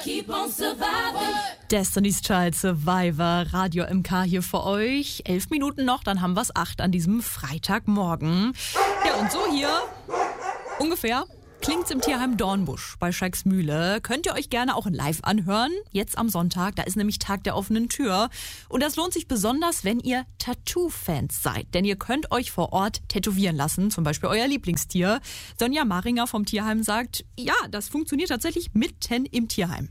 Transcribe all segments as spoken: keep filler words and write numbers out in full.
keep on surviving. Destiny's Child Survivor, Radio M K hier für euch. Elf Minuten noch, dann haben wir es acht an diesem Freitagmorgen. Ja, und so hier ungefähr klingt's im Tierheim Dornbusch bei Schrecksmühle. Könnt ihr euch gerne auch in live anhören. Jetzt am Sonntag, da ist nämlich Tag der offenen Tür. Und das lohnt sich besonders, wenn ihr Tattoo-Fans seid. Denn ihr könnt euch vor Ort tätowieren lassen, zum Beispiel euer Lieblingstier. Sonja Maringer vom Tierheim sagt, ja, das funktioniert tatsächlich mitten im Tierheim.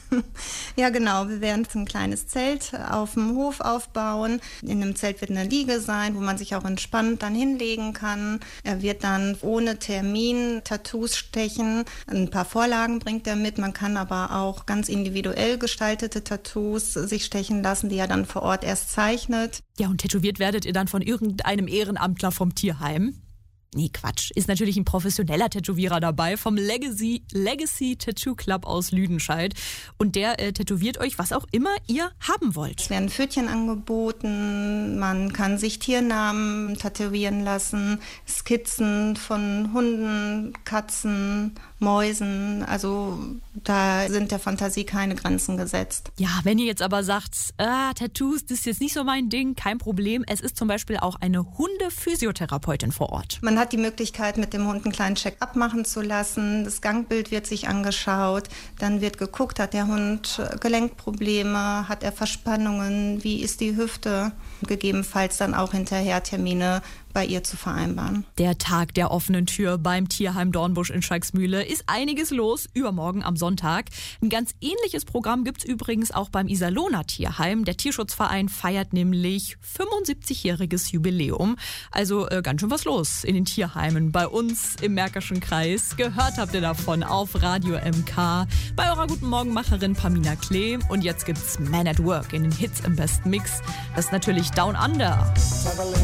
Ja, genau. Wir werden ein kleines Zelt auf dem Hof aufbauen. In dem Zelt wird eine Liege sein, wo man sich auch entspannt dann hinlegen kann. Er wird dann ohne Termin Tattoos stechen. Ein paar Vorlagen bringt er mit. Man kann aber auch ganz individuell gestaltete Tattoos sich stechen lassen, die er dann vor Ort erst zeichnet. Ja, und tätowiert werdet ihr dann von irgendeinem Ehrenamtler vom Tierheim? Nee, Quatsch. Ist natürlich ein professioneller Tätowierer dabei vom Legacy, Legacy Tattoo Club aus Lüdenscheid. Und der äh, tätowiert euch, was auch immer ihr haben wollt. Es werden Pfötchen angeboten, man kann sich Tiernamen tätowieren lassen, Skizzen von Hunden, Katzen, Mäusen. Also da sind der Fantasie keine Grenzen gesetzt. Ja, wenn ihr jetzt aber sagt, ah, Tattoos, das ist jetzt nicht so mein Ding, kein Problem. Es ist zum Beispiel auch eine Hundephysiotherapeutin vor Ort. Man hat die Möglichkeit, mit dem Hund einen kleinen Check-up machen zu lassen. Das Gangbild wird sich angeschaut. Dann wird geguckt, hat der Hund Gelenkprobleme, hat er Verspannungen, wie ist die Hüfte? Gegebenenfalls dann auch hinterher Termine bei ihr zu vereinbaren. Der Tag der offenen Tür beim Tierheim Dornbusch in Schrecksmühle ist einiges los, übermorgen am Sonntag. Ein ganz ähnliches Programm gibt's übrigens auch beim Iserlohner Tierheim. Der Tierschutzverein feiert nämlich fünfundsiebzigjähriges Jubiläum. Also äh, ganz schön was los in den Tierheimen bei uns im Märkischen Kreis. Gehört habt ihr davon auf Radio M K bei eurer Guten Morgenmacherin Pamina Klee. Und jetzt gibt's Man at Work in den Hits im besten Mix. Das ist natürlich Down Under.